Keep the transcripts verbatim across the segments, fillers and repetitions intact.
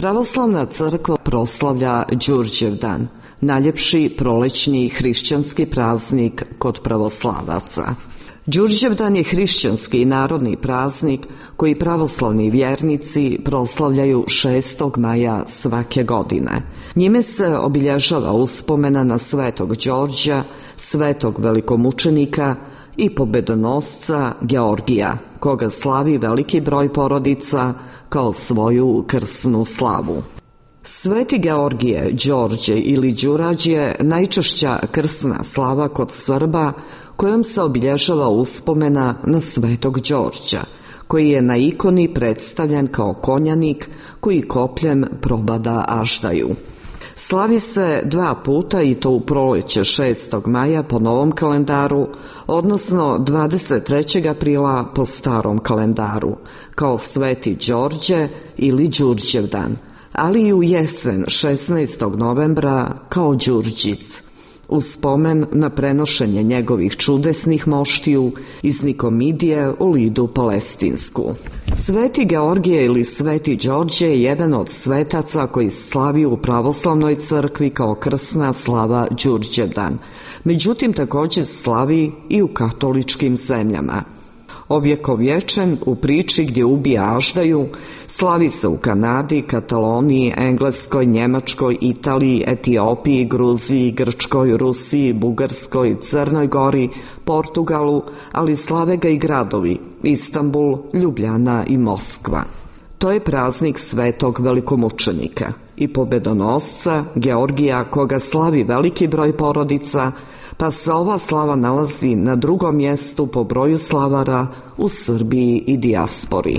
Pravoslavna crkva proslavlja Đurđevdan, najljepši prolećni hrišćanski praznik kod pravoslavaca. Đurđevdan je hrišćanski i narodni praznik koji pravoslavni vjernici proslavljaju šestog maja svake godine. Njime se obilježava uspomena na svetog Đorđa, svetog velikomučenika i pobedonosca Georgija, koga slavi veliki broj porodica kao svoju krsnu slavu. Sveti Georgije, Đorđe ili Đurađ je najčešća krsna slava kod Srba kojom se obilježava uspomena na svetog Đorđa, koji je na ikoni predstavljen kao konjanik koji kopljem probada aždaju. Slavi se dva puta i to u proleće šestog maja po novom kalendaru, odnosno dvadeset trećeg aprila po starom kalendaru, kao Sveti Đorđe ili Đurđevdan, ali i u jesen šesnaestog novembra kao Đurđic, u spomen na prenošenje njegovih čudesnih moštiju iz Nikomidije u Lidu Palestinsku. Sveti Georgije ili Sveti Đorđe je jedan od svetaca koji slavi u pravoslavnoj crkvi kao krsna slava Đurđevdan, međutim također slavi i u katoličkim zemljama. Ovjekovječen u priči gdje ubija aždaju, slavi se u Kanadi, Kataloniji, Engleskoj, Njemačkoj, Italiji, Etiopiji, Gruziji, Grčkoj, Rusiji, Bugarskoj, Crnoj Gori, Portugalu, ali slave ga i gradovi Istanbul, Ljubljana i Moskva. To je praznik svetog velikomučenika i pobedonosca Georgija, koga slavi veliki broj porodica, pa se ova slava nalazi na drugom mjestu po broju slavara u Srbiji i dijaspori.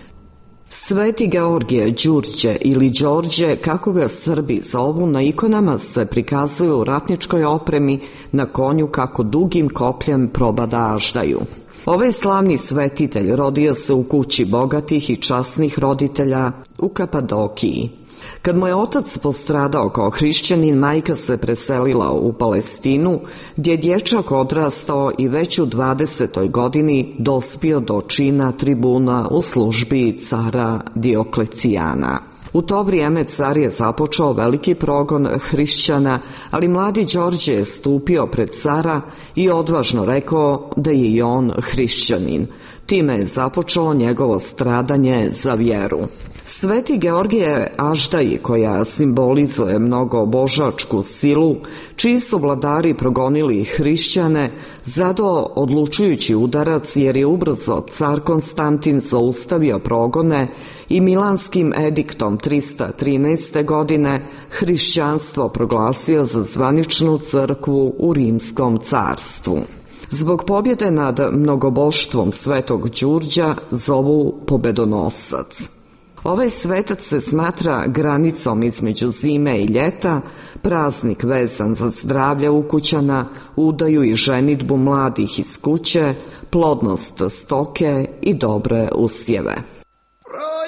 Sveti Georgije, Đurđe ili Đorđe, kako ga Srbi zovu, na ikonama se prikazuju u ratničkoj opremi na konju kako dugim kopljem probada aždaju. Ovaj slavni svetitelj rodio se u kući bogatih i časnih roditelja u Kapadokiji. Kad mu je otac postradao kao hrišćanin, majka se preselila u Palestinu, gdje je dječak odrastao i već u dvadesetoj godini dospio do čina tribuna u službi cara Dioklecijana. U to vrijeme car je započeo veliki progon hrišćana, ali mladi Đorđe je stupio pred cara i odvažno rekao da je i on hrišćanin. Time je započelo njegovo stradanje za vjeru. Sveti Georgije aždaji, koja simbolizuje mnogo božačku silu, čiji su vladari progonili hrišćane, zadao odlučujući udarac jer je ubrzo car Konstantin zaustavio progone i Milanskim ediktom trista trinaeste. godine hrišćanstvo proglasio za zvaničnu crkvu u Rimskom carstvu. Zbog pobjede nad mnogoboštvom svetog Đurđa zovu pobedonosac. Ovaj svetac se smatra granicom između zime i ljeta, praznik vezan za zdravlje ukućana, udaju i ženidbu mladih iz kuće, plodnost stoke i dobre usjeve.